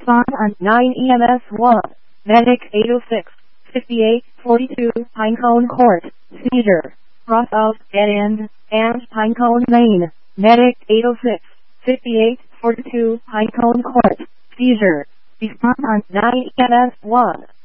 Spawn on 9 EMS 1. Medic 806, 5842 Pinecone Court. Seizure. Cross out, dead end, and Pinecone Lane. Medic 806, 5842 Pinecone Court. Seizure. Response on 9 EMS 1.